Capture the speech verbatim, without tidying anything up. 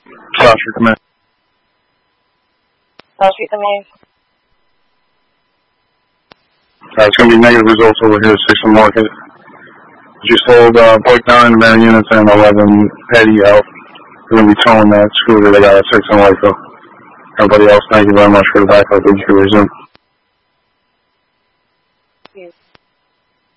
South Street Command. South Street Command. Uh, it's going to be negative results over here at six on Market. Just hold uh, Point nine, man units, and eleven Petty out. We're going to be towing that scooter they got at six on Waco. Everybody else, thank you very much for the backup. We can resume.